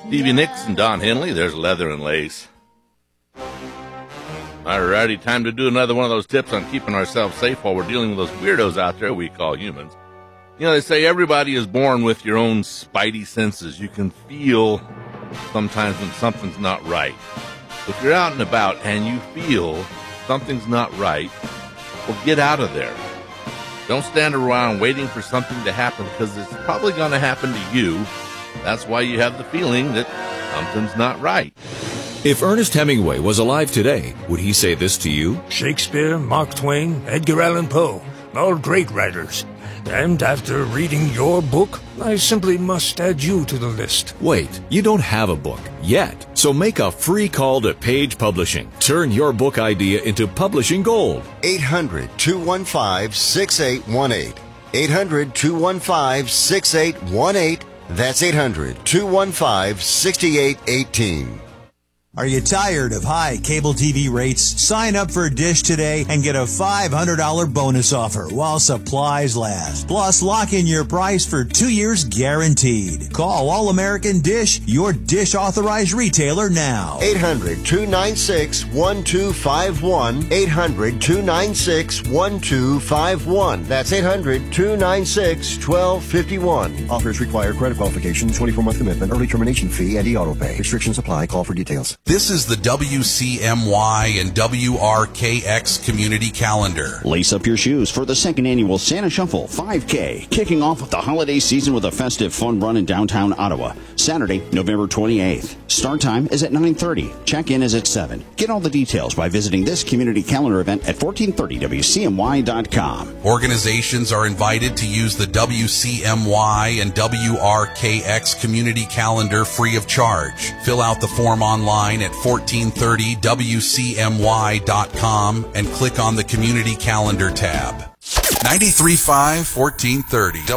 Stevie Nicks and Don Henley, there's Leather and Lace. Alrighty, time to do another one of those tips on keeping ourselves safe while we're dealing with those weirdos out there we call humans. You know, they say everybody is born with your own spidey senses. You can feel sometimes when something's not right. If you're out and about and you feel something's not right, well, get out of there. Don't stand around waiting for something to happen, because it's probably going to happen to you. That's why you have the feeling that something's not right. If Ernest Hemingway was alive today, would he say this to you? Shakespeare, Mark Twain, Edgar Allan Poe, all great writers. And after reading your book, I simply must add you to the list. Wait, you don't have a book yet. So make a free call to Page Publishing. Turn your book idea into publishing gold. 800-215-6818. 800-215-6818. That's 800-215-6818. Are you tired of high cable TV rates? Sign up for Dish today and get a $500 bonus offer while supplies last. Plus, lock in your price for 2 years guaranteed. Call All-American Dish, your Dish authorized retailer now. 800-296-1251. 800-296-1251. That's 800-296-1251. Offers require credit qualification, 24-month commitment, early termination fee, and e-auto pay. Restrictions apply. Call for details. This is the WCMY and WRKX Community Calendar. Lace up your shoes for the second annual Santa Shuffle 5K, kicking off the holiday season with a festive fun run in downtown Ottawa. Saturday, November 28th. Start time is at 9:30. Check-in is at 7. Get all the details by visiting this community calendar event at 1430WCMY.com. Organizations are invited to use the WCMY and WRKX Community Calendar free of charge. Fill out the form online at 1430WCMY.com and click on the Community Calendar tab. 93.5, 1430